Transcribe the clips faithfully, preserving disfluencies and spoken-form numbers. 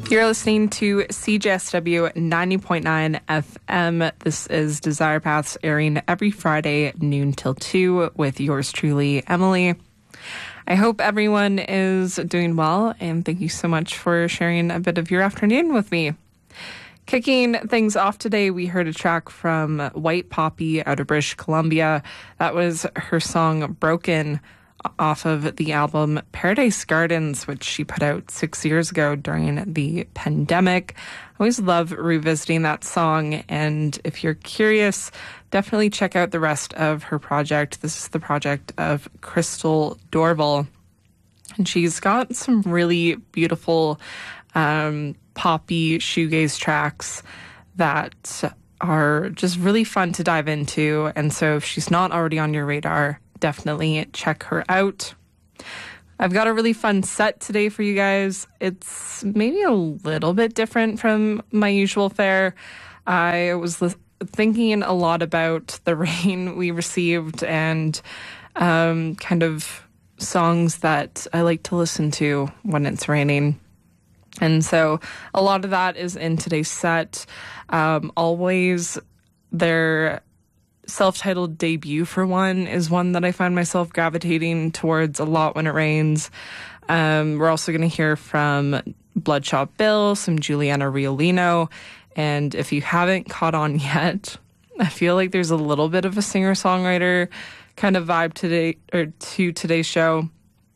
You're listening to C J S W ninety point nine F M. This is Desire Paths, airing every Friday, noon till two, with yours truly, Emily. I hope everyone is doing well, and thank you so much for sharing a bit of your afternoon with me. Kicking things off today, we heard a track from White Poppy out of British Columbia. That was her song Broken, off of the album Paradise Gardens, which she put out six years ago during the pandemic. I always love revisiting that song, and if you're curious, definitely check out the rest of her project. This is the project of Crystal Dorval, and she's got some really beautiful um, poppy shoegaze tracks that are just really fun to dive into, and so if she's not already on your radar, definitely check her out. I've got a really fun set today for you guys. It's maybe a little bit different from my usual fare. I was li- thinking a lot about the rain we received and um, kind of songs that I like to listen to when it's raining. And so a lot of that is in today's set. Um, always there. Self-titled debut, for one, is one that I find myself gravitating towards a lot when it rains. Um, we're also going to hear from Bloodshot Bill, some Juliana Riolino, and if you haven't caught on yet, I feel like there's a little bit of a singer-songwriter kind of vibe today or to today's show,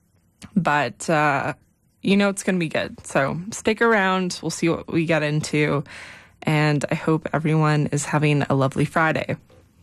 but uh, you know it's going to be good. So stick around. We'll see what we get into, and I hope everyone is having a lovely Friday.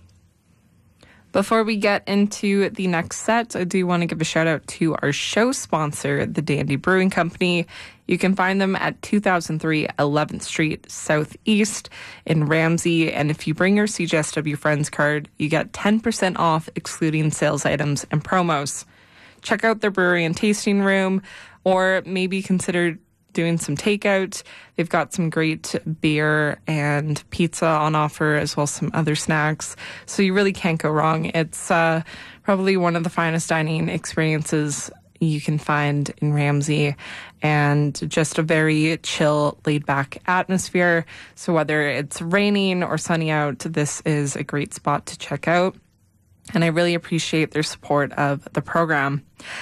Before we get into the next set, I do want to give a shout out to our show sponsor, the Dandy Brewing Company. You can find them at two thousand three eleventh Street Southeast in Ramsey. And if you bring your C J S W Friends card, you get ten percent off, excluding sales items and promos. Check out their brewery and tasting room, or maybe consider doing some takeout. They've got some great beer and pizza on offer, as well as some other snacks. So you really can't go wrong. It's uh, probably one of the finest dining experiences you can find in Ramsey, and just a very chill, laid-back atmosphere. So whether it's raining or sunny out, this is a great spot to check out. And I really appreciate their support of the program.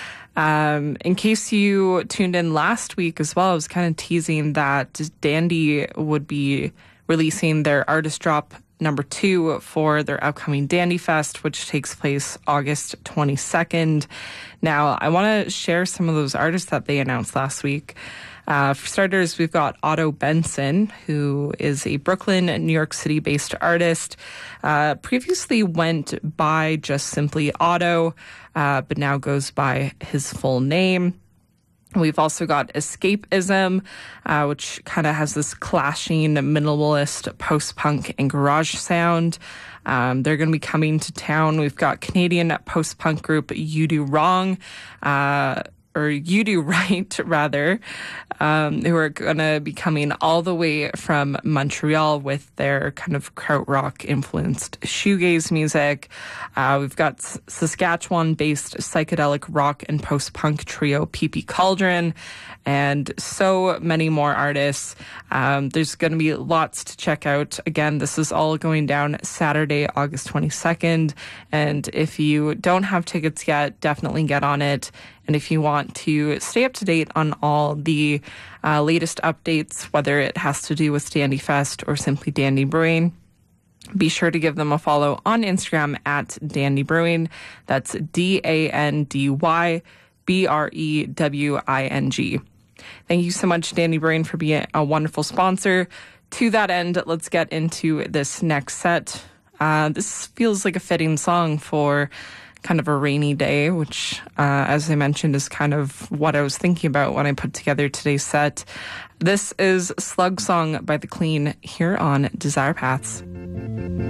Um, in case you tuned in last week as well, I was kind of teasing that Dandy would be releasing their artist drop number two for their upcoming Dandy Fest, which takes place August twenty-second. Now, I want to share some of those artists that they announced last week. Uh, for starters, we've got Otto Benson, who is a Brooklyn, New York City-based artist. Uh, previously went by just simply Otto, uh, but now goes by his full name. We've also got Escapism, uh, which kind of has this clashing minimalist post-punk and garage sound. Um, they're going to be coming to town. We've got Canadian post-punk group You Do Wrong, uh, or You Do Right, rather, um, who are going to be coming all the way from Montreal with their kind of krautrock-influenced shoegaze music. Uh, we've got S- Saskatchewan-based psychedelic rock and post-punk trio Pee Pee Cauldron, and so many more artists. Um, there's going to be lots to check out. Again, this is all going down Saturday, August twenty-second, and if you don't have tickets yet, definitely get on it. And if you want to stay up to date on all the uh, latest updates, whether it has to do with Dandy Fest or simply Dandy Brewing, be sure to give them a follow on Instagram at Dandy Brewing. That's D A N D Y B R E W I N G. Thank you so much, Dandy Brewing, for being a wonderful sponsor. To that end, let's get into this next set. Uh, this feels like a fitting song for kind of a rainy day, which, uh, as I mentioned, is kind of what I was thinking about when I put together today's set. This is Slug Song by The Clean here on Desire Paths.